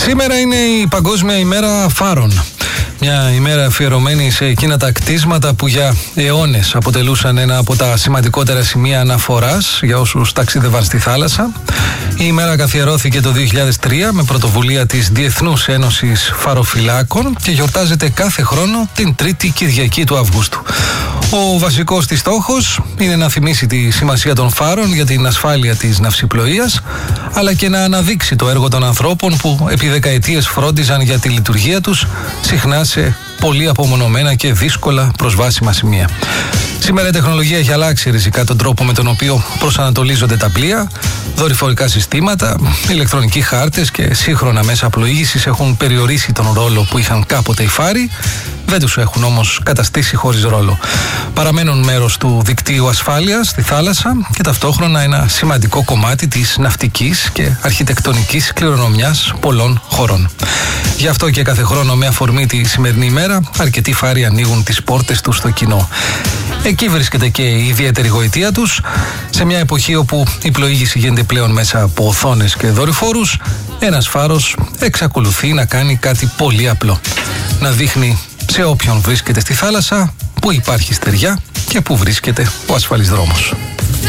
Σήμερα είναι η Παγκόσμια ημέρα φάρων. Μια ημέρα αφιερωμένη σε εκείνα τα κτίσματα που για αιώνες αποτελούσαν ένα από τα σημαντικότερα σημεία αναφοράς για όσους ταξίδευαν στη θάλασσα. Η ημέρα καθιερώθηκε το 2003 με πρωτοβουλία της Διεθνούς Ένωσης Φαροφυλάκων και γιορτάζεται κάθε χρόνο την Τρίτη Κυριακή του Αυγούστου. Ο βασικός της στόχος είναι να θυμίσει τη σημασία των φάρων για την ασφάλεια της ναυσιπλοείας, αλλά και να αναδείξει το έργο των ανθρώπων που επί δεκαετίες φρόντιζαν για τη λειτουργία τους, συχνά σε πολύ απομονωμένα και δύσκολα προσβάσιμα σημεία. Σήμερα η τεχνολογία έχει αλλάξει ριζικά τον τρόπο με τον οποίο προσανατολίζονται τα πλοία. Δορυφορικά συστήματα, ηλεκτρονικοί χάρτες και σύγχρονα μέσα πλοήγησης έχουν περιορίσει τον ρόλο που είχαν κάποτε οι φάροι, δεν τους έχουν όμως καταστήσει χωρίς ρόλο. Παραμένουν μέρος του δικτύου ασφάλειας στη θάλασσα και ταυτόχρονα ένα σημαντικό κομμάτι της ναυτικής και αρχιτεκτονικής κληρονομιάς πολλών χωρών. Γι' αυτό και κάθε χρόνο με αφορμή τη σημερινή ημέρα, αρκετοί φάροι ανοίγουν τις πόρτες τους στο κοινό. Εκεί βρίσκεται και η ιδιαίτερη γοητεία τους. Σε μια εποχή όπου η πλοήγηση γίνεται πλέον μέσα από οθόνες και δορυφόρους, ένας φάρος εξακολουθεί να κάνει κάτι πολύ απλό. Να δείχνει σε όποιον βρίσκεται στη θάλασσα που υπάρχει στεριά και που βρίσκεται ο ασφαλής δρόμος.